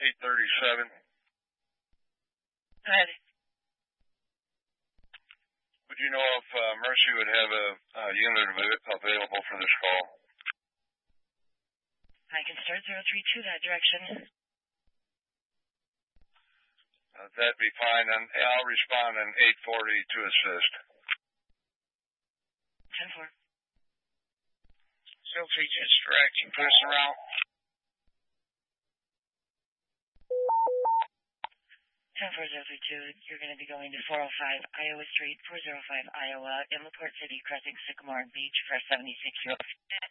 837. Go ahead. Would you know if Mercy would have a unit available for this call? I can start 032 that direction. That'd be fine, and I'll respond in 840 to assist. 10-4. Silty, just directing, put us around. 10-4-032, you're going to be going to 405 Iowa Street, 405 Iowa, in LaPorte City, crossing Sycamore Beach for 76-year-old.